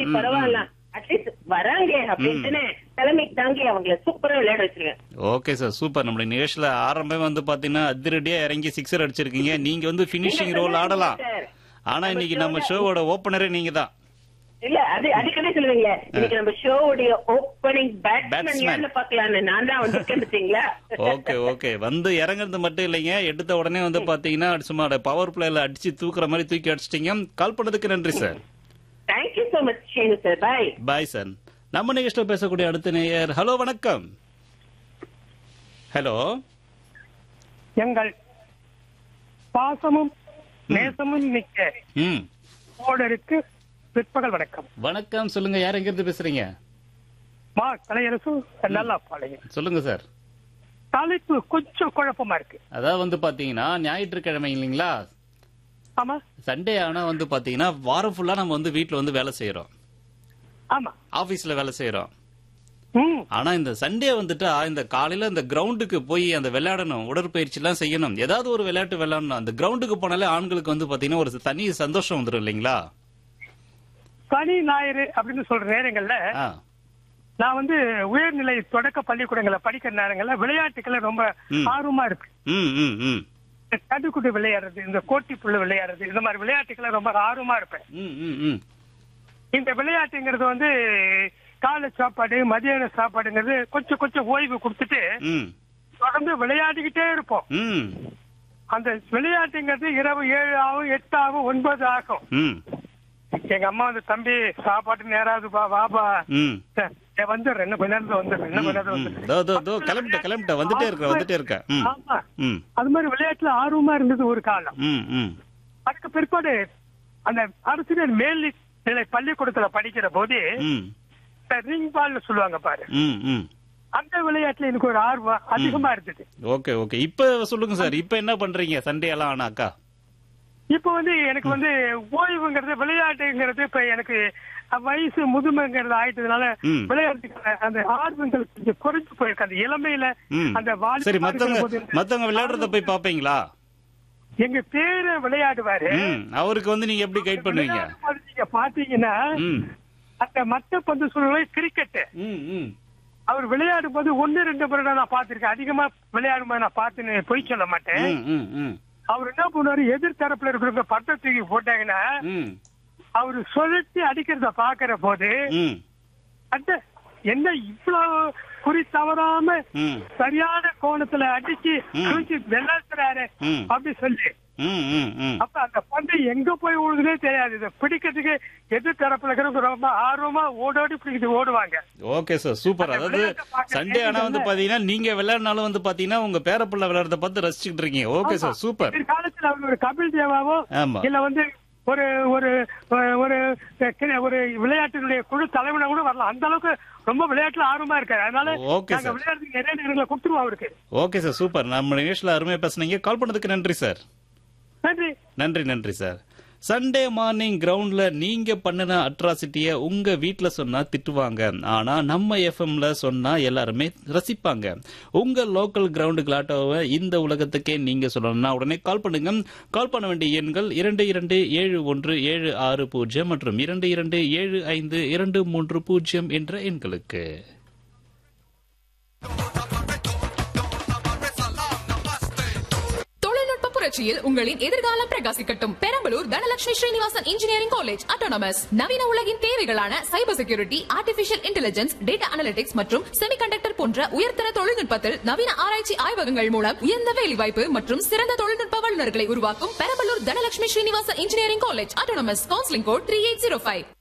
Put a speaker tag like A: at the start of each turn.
A: பரவாயில்ல அட்லீஸ்ட் வராங்க அப்படின்னு தலைமைக்கு தாங்கி அவங்களை சூப்பரா விளையாட வச்சிருக்கேன்.
B: Okay sir, super. நம்மளுடைய நிகழ்ச்சியில ஆரம்பமே வந்து பாத்தீங்கன்னா அதிரடியா இறங்கி சிக்ஸர் அடிச்சிருக்கீங்க. நீங்க வந்து பினிஷிங் ரோல் ஆடலாம். ஆனா இன்னைக்கு நம்ம ஷோவோட ஓபனரே நீங்க தான்.
A: இல்ல அது அடிக்கடி சொல்லுவீங்க, இன்னைக்கு நம்ம ஷோவுடைய ஓப்பனிங் பேட்ஸ்மேன் யாருன்னு பாக்கலான்னு. நான் தான் வந்திருக்கேன் பாத்தீங்களா?
B: ஓகே ஓகே, வந்து இறங்குறது மட்டும் இல்லைங்க, எடுத்த உடனே வந்து பாத்தீங்கன்னா சும்மா பவர் பிளேல அடிச்சு தூக்குற மாதிரி தூக்கி அடிச்சிட்டீங்க. கால் பண்ணதுக்கு நன்றி sir.
A: Thank you so much ஷேனு sir. பாய்.
B: Bye sir. நம்ம நிகழ்ச்சியில் பேசக்கூடிய அடுத்த நேயர். ஹலோ, வணக்கம். ஹலோ.
C: எங்கள் பாசமும் நேசமும் மிக்க ஓடருக்கு பிற்பகல் வணக்கம்.
B: வணக்கம், சொல்லுங்க. யார் எங்க இருந்து பேசுறீங்க?
C: மா கலையரசு நல்லா பாளையம்.
B: சொல்லுங்க சார்.
C: தலைப்பு கொஞ்சம் குழப்பமா இருக்கு.
B: அதாவது வந்து பாத்தீங்கன்னா ஞாயிற்றுக்கிழமை இல்லைங்களா?
C: ஆமா.
B: சண்டே ஆனா வந்து பாத்தீங்கன்னா வாரம் ஃபுல்லா நம்ம வந்து வீட்டுல வந்து வேலை செய்யறோம்.
C: ஆமா.
B: ஆபீஸ்ல வேலை செய்யறோம். ஆனா இந்த சண்டே வந்துட்டா இந்த காலையில இந்த கிரவுண்டுக்கு போய் அந்த விளையாடணும், உடற்பயிற்சி எல்லாம் செய்யணும், ஏதாவது ஒரு விளையாட்டு விளையாடணும். அந்த கிரவுண்டுக்கு போனாலே ஆண்களுக்கு வந்து பாத்தீங்கன்னா ஒரு தனி சந்தோஷம் வந்துடும் இல்லைங்களா?
C: சனி ஞாயிறு அப்படின்னு சொல்ற நேரங்கள்ல நான் வந்து உயர்நிலை தொடக்க பள்ளிக்கூடங்களை படிக்கிற நேரங்கள்ல விளையாட்டுகளை ரொம்ப ஆர்வமா இருக்கு. கடுக்குட்டு விளையாடுறது, இந்த கோட்டி புல்லு விளையாடுறது, இந்த மாதிரி விளையாட்டுகளை ரொம்ப ஆர்வமா இருப்பேன். இந்த விளையாட்டுங்கிறது வந்து காலை சாப்பாடு மதியான சாப்பாடுங்கிறது கொஞ்சம் கொஞ்சம் ஓய்வு கொடுத்துட்டு தொடர்ந்து விளையாடிக்கிட்டே இருப்போம். அந்த விளையாட்டுங்கிறது இரவு 7 ஆகும், 8 ஆகும், 9 ஆகும். எங்க அம்மா வந்து தம்பி சாப்பாட்டு நேராது வாபா வந்துடுறேன், என்ன கொஞ்ச நேரத்துல வந்துட்டே. அது மாதிரி விளையாட்டுல ஆர்வமா இருந்தது ஒரு காலம். அதுக்கு பிற்பாடு அந்த அரசியல் மேல்நிலை பள்ளிக்கூடத்துல படிக்கிற போது ரிங் பால் சொல்லுவாங்க பாரு, அந்த விளையாட்டுல எனக்கு ஒரு ஆர்வம் அதிகமா இருந்தது.
B: ஓகே ஓகே, இப்ப சொல்லுங்க சார், இப்ப என்ன பண்றீங்க சண்டே எல்லாம் ஆனாக்கா?
C: இப்ப வந்து எனக்கு வந்து ஓய்வுங்கிறது விளையாட்டுங்கிறது இப்ப எனக்கு வயசு முதுமைங்கிறது ஆயிட்டதுனால விளையாட்டுக்கான அந்த ஆர்வங்கள் கொஞ்சம் குறைஞ்சு போயிருக்கு. அந்த இளமையில அந்த
B: சரி, மத்தவங்க விளையாடுறத போய் பாப்பீங்களா?
C: எங்க பேரு விளையாடுவாரு,
B: அவருக்கு வந்து நீங்க எப்படி கைட் பண்ணுவீங்க?
C: நீங்க பாத்தீங்கன்னா அந்த மத்த பந்து சொல்லுவா கிரிக்கெட், அவர் விளையாடும் போது 1-2 முறை நான் பாத்திருக்கேன். அதிகமா விளையாடும் போது நான் பார்த்து பொய் சொல்ல மாட்டேன். அவர் என்ன பண்ணுவாரு, எதிர் தரப்புல இருக்கிறவங்க பட்டை தூக்கி போட்டாங்கன்னா அவரு சுழற்சி அடிக்கிறத பாக்குற போது அந்த என்ன இவ்வளவு குறி தவறாம சரியான கோணத்துல அடிச்சு விளையாடுறாரு அப்படி சொல்லி, அப்ப அந்த பந்து எங்க போய் ஓடுதுன்னே தெரியாது. இதை பிடிக்கிறதுக்கு எதிர் தரப்புல இருக்கிறவங்க ரொம்ப ஆர்வமா ஓடோடி பிடிக்கிட்டு ஓடுவாங்க.
B: Okay sir, super. அதாவது சண்டே ஆனா வந்து பாத்தீங்கன்னா நீங்க விளையாடினாலும் வந்து பாத்தீங்கன்னா உங்க பேரப்புள்ள விளையாடுறத பார்த்து ரசிச்சுட்டு இருக்கீங்க. Okay sir, super.
C: காலத்துல அவர் ஒரு கபில் தேவாவோ இல்ல வந்து ஒரு ஒரு ஒரு விளையாட்டினுடைய குழு தலைவனா கூட வரலாம். அந்த அளவுக்கு ரொம்ப விளையாட்டுல ஆர்வமா இருக்காரு. அதனால விளையாட்டுக்கு நிறைய நேரங்களை கொடுத்துருவோம் அவருக்கு.
B: Okay sir, super. நம்ம நிகழ்ச்சியில அருமையா பேசுனீங்க. கால் பண்ணதுக்கு நன்றி சார். நன்றி சார். சண்டே மார்னிங் கிரவுண்ட்ல நீங்க பண்ணின அட்ராசிட்டிய உங்க வீட்டுல சொன்னா திட்டுவாங்க, ஆனா நம்ம எஃப்எம்ல சொன்னா எல்லாருமே ரசிப்பாங்க. உங்க லோக்கல் கிரவுண்டுகளாட்டோவை இந்த உலகத்துக்கே நீங்க சொல்லணும்னா உடனே கால் பண்ணுங்க. கால் பண்ண வேண்டிய எண்கள் 227176 மற்றும் 227523 என்ற எண்களுக்கு.
D: புரட்சியில் உங்களின் எதிர்காலம் பிரகாசிக்கட்டும். Perambalur Dhanalakshmi Srinivasan engineering college autonomous நவீன உலகின் தேவைகளான cyber security, artificial intelligence, data analytics மற்றும் செமிகண்டக்டர் போன்ற உயர்தர தொழில்நுட்பத்தில் நவீன ஆராய்ச்சி ஆய்வகங்கள் மூலம் உயர்ந்த வேலைவாய்ப்பு மற்றும் சிறந்த தொழில்நுட்ப வல்லுநர்களை உருவாக்கும் Perambalur Dhanalakshmi Srinivasan engineering college autonomous. Counselling code 3805.